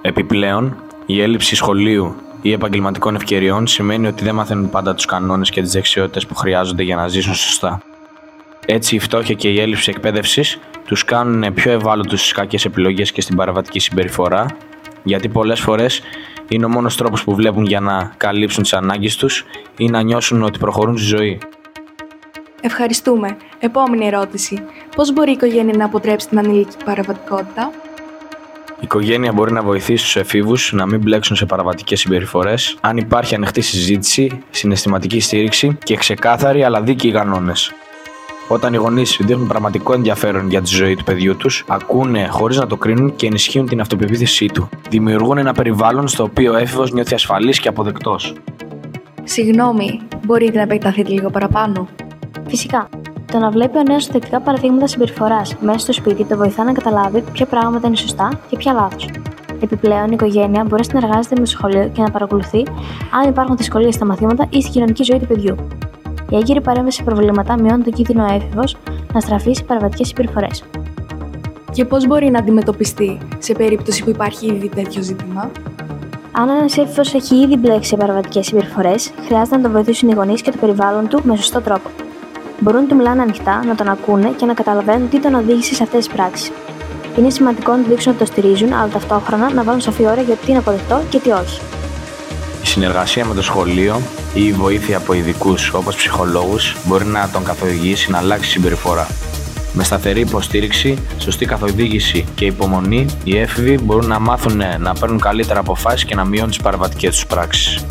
Επιπλέον, η έλλειψη σχολείου ή επαγγελματικών ευκαιριών σημαίνει ότι δεν μαθαίνουν πάντα τους κανόνες και τις δεξιότητες που χρειάζονται για να ζήσουν σωστά. Έτσι, η φτώχεια και η έλλειψη εκπαίδευσης τους κάνουν πιο ευάλωτους στις κακές επιλογές και στην παραβατική συμπεριφορά, γιατί πολλές φορές είναι ο μόνος τρόπος που βλέπουν για να καλύψουν τις ανάγκες τους ή να νιώσουν ότι προχωρούν στη ζωή. Ευχαριστούμε. Επόμενη ερώτηση. Πώς μπορεί η οικογένεια να αποτρέψει την ανήλικη παραβατικότητα? Η οικογένεια μπορεί να βοηθήσει τους εφήβους να μην μπλέξουν σε παραβατικές συμπεριφορές, αν υπάρχει ανοιχτή συζήτηση, συναισθηματική στήριξη και ξεκάθαροι αλλά δίκαιοι κανόνες. Όταν οι γονείς δείχνουν πραγματικό ενδιαφέρον για τη ζωή του παιδιού τους, ακούνε χωρίς να το κρίνουν και ενισχύουν την αυτοπεποίθησή του. Δημιουργούν ένα περιβάλλον στο οποίο ο έφηβος νιώθει ασφαλής και αποδεκτός. Συγγνώμη, μπορείτε να επεκταθείτε λίγο παραπάνω? Φυσικά. Το να βλέπει ο νέος θετικά παραδείγματα συμπεριφοράς μέσα στο σπίτι το βοηθά να καταλάβει ποια πράγματα είναι σωστά και ποια λάθος. Επιπλέον, η οικογένεια μπορεί να συνεργάζεται με το σχολείο και να παρακολουθεί αν υπάρχουν δυσκολίες στα μαθήματα ή στην κοινωνική ζωή του παιδιού. Η έγκυρη παρέμβαση σε προβλήματα μειώνει τον κίνδυνο ο έφηβος να στραφεί σε παραβατικές συμπεριφορές. Και πώς μπορεί να αντιμετωπιστεί σε περίπτωση που υπάρχει ήδη τέτοιο ζήτημα? Αν ένας έφηβος έχει ήδη μπλέξει σε παραβατικές συμπεριφορές, χρειάζεται να τον βοηθήσουν οι γονείς και το περιβάλλον του με σωστό τρόπο. Μπορούν να του μιλάνε ανοιχτά, να τον ακούνε και να καταλαβαίνουν τι τον οδήγησε σε αυτές τις πράξεις. Είναι σημαντικό να του δείξουν ότι το στηρίζουν, αλλά ταυτόχρονα να βάλουν σαφή όρια για τι είναι αποδεκτό και τι όχι. Η συνεργασία με το σχολείο ή η βοήθεια από ειδικούς όπως ψυχολόγους μπορεί να τον καθοδηγήσει να αλλάξει συμπεριφορά. Με σταθερή υποστήριξη, σωστή καθοδήγηση και υπομονή, οι έφηβοι μπορούν να μάθουν να παίρνουν καλύτερα αποφάσεις και να μειώνουν τις παραβατικές τους πράξεις.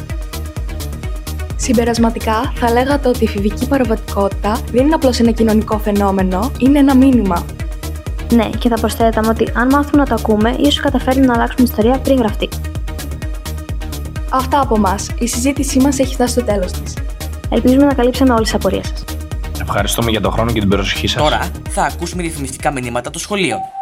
Συμπερασματικά, θα λέγατε ότι η εφηβική παραβατικότητα δεν είναι απλώς ένα κοινωνικό φαινόμενο, είναι ένα μήνυμα. Ναι, και θα προσθέταμε ότι αν μάθουμε να το ακούμε, ίσως καταφέρουμε να αλλάξουμε την ιστορία πριν γραφτεί. Αυτά από εμάς. Η συζήτησή μας έχει φτάσει στο τέλος της. Ελπίζουμε να καλύψαμε όλες τις απορίες σας. Ευχαριστούμε για τον χρόνο και την προσοχή σας. Τώρα θα ακούσουμε διαφημιστικά μηνύματα των σχολείων.